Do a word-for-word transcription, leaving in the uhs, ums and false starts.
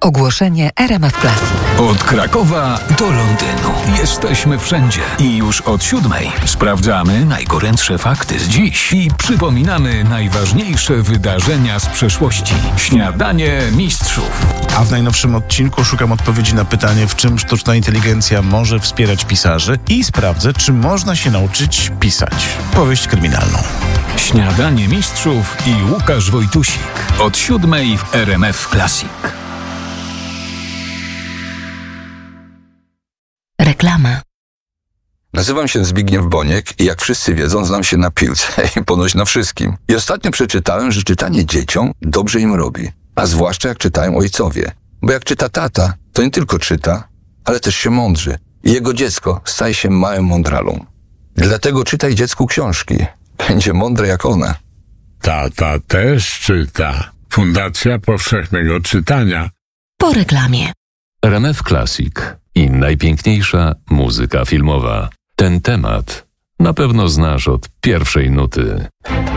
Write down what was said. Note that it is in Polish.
Ogłoszenie R M F Classic. Od Krakowa do Londynu. Jesteśmy wszędzie. I już od siódmej sprawdzamy najgorętsze fakty z dziś i przypominamy najważniejsze wydarzenia z przeszłości. Śniadanie mistrzów. A w najnowszym odcinku szukam odpowiedzi na pytanie, w czym sztuczna inteligencja może wspierać pisarzy i sprawdzę, czy można się nauczyć pisać. Powieść kryminalną. Śniadanie mistrzów i Łukasz Wojtusik. Od siódmej w R M F Classic. Reklama. Nazywam się Zbigniew Boniek i jak wszyscy wiedzą, znam się na piłce i ponoć na wszystkim. I ostatnio przeczytałem, że czytanie dzieciom dobrze im robi. A zwłaszcza jak czytają ojcowie. Bo jak czyta tata, to nie tylko czyta, ale też się mądrzy. I jego dziecko staje się małym mądralą. Dlatego czytaj dziecku książki. Będzie mądre jak ona. Tata też czyta. Fundacja Powszechnego Czytania. Po reklamie. R M F Classic i najpiękniejsza muzyka filmowa. Ten temat na pewno znasz od pierwszej nuty.